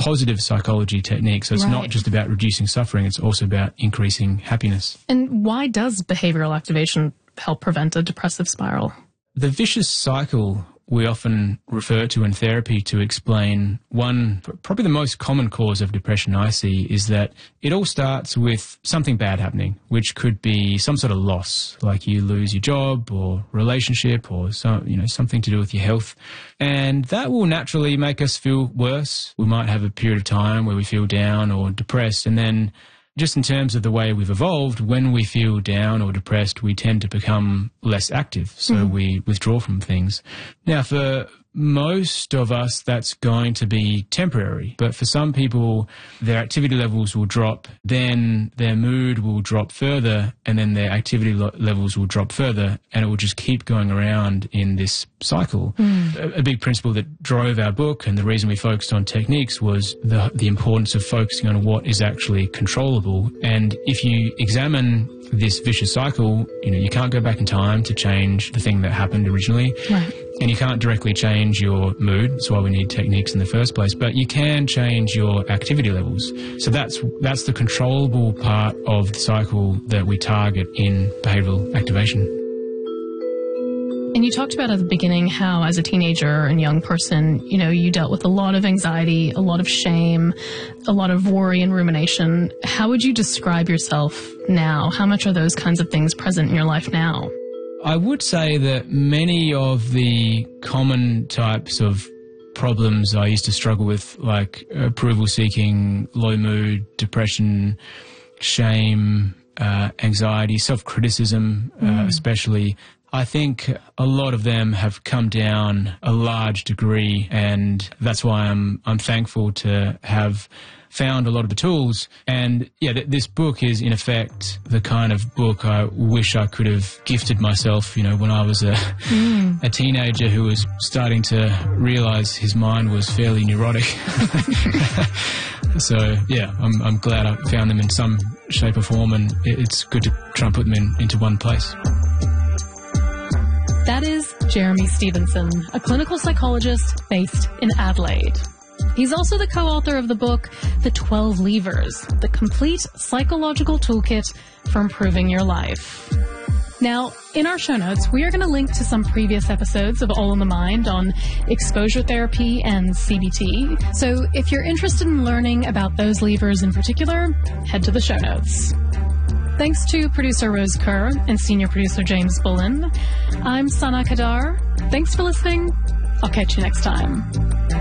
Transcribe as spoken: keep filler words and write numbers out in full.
positive psychology technique. So it's Right. not just about reducing suffering, it's also about increasing happiness. And why does behavioral activation help prevent a depressive spiral? The vicious cycle we often refer to in therapy to explain one, probably the most common cause of depression I see is that it all starts with something bad happening, which could be some sort of loss, like you lose your job or relationship or some, you know, something to do with your health. And that will naturally make us feel worse. We might have a period of time where we feel down or depressed, and then just in terms of the way we've evolved, when we feel down or depressed, we tend to become less active. So mm. we withdraw from things. Now, for most of us, that's going to be temporary. But for some people, their activity levels will drop, then their mood will drop further, and then their activity lo- levels will drop further, and it will just keep going around in this cycle. Mm. A, a big principle that drove our book, and the reason we focused on techniques, was the, the importance of focusing on what is actually controllable. And if you examine this vicious cycle, you know, you can't go back in time to change the thing that happened originally. Right. And you can't directly change your mood. That's why we need techniques in the first place. But you can change your activity levels. So that's that's the controllable part of the cycle that we target in behavioural activation. And you talked about at the beginning how as a teenager and young person, you know, you dealt with a lot of anxiety, a lot of shame, a lot of worry and rumination. How would you describe yourself now? How much are those kinds of things present in your life now? I would say that many of the common types of problems I used to struggle with, like approval seeking, low mood, depression, shame, uh, anxiety, self-criticism, mm. uh, especially, I think a lot of them have come down a large degree, and that's why I'm I'm thankful to have found a lot of the tools. And yeah, th- this book is in effect the kind of book I wish I could have gifted myself, you know, when I was a, mm. a teenager who was starting to realise his mind was fairly neurotic. So yeah, I'm I'm glad I found them in some shape or form, and it, it's good to try and put them in, into one place. That is Jeremy Stevenson, a clinical psychologist based in Adelaide. He's also the co-author of the book, The twelve Levers, the complete psychological toolkit for improving your life. Now, in our show notes, we are going to link to some previous episodes of All in the Mind on exposure therapy and C B T. So if you're interested in learning about those levers in particular, head to the show notes. Thanks to producer Rose Kerr and senior producer James Bullen. I'm Sana Kadar. Thanks for listening. I'll catch you next time.